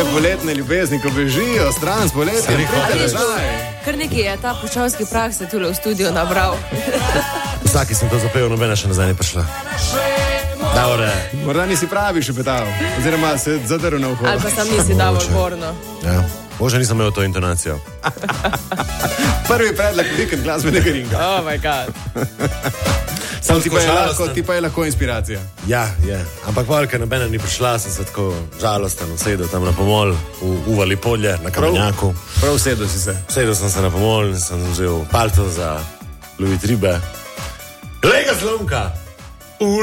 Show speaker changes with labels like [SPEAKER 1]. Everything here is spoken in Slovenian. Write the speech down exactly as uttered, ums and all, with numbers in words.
[SPEAKER 1] Te poletne ljubezni, ko bežijo stran s poletjem.
[SPEAKER 2] Kar nekaj je ta puščavski prah se tule v studio nabral.
[SPEAKER 3] Vsaki sem to zapel, nobena še nazaj ni prišla. Dobre.
[SPEAKER 1] Morda nisi pravi še petal, oziroma se zadrl na uho.
[SPEAKER 2] Ali pa sam nisi dal odborno.
[SPEAKER 3] Ja, možda nisem imel to intonacijo.
[SPEAKER 1] Prvi predlog vikend glasbenega ringa.
[SPEAKER 2] Oh my god.
[SPEAKER 1] Sam ti pa, je lahko, ti pa je lahko inspiracija.
[SPEAKER 3] Ja, je. Ampak valka nobena ni prišla, sem se tako žalosten usedel tam na pomol, v uvali polje, na kamenjaku.
[SPEAKER 1] Prav sedel si se.
[SPEAKER 3] Sedel sem se na pomol in sem vzel palto za Louis Tribe. Lega zlomka!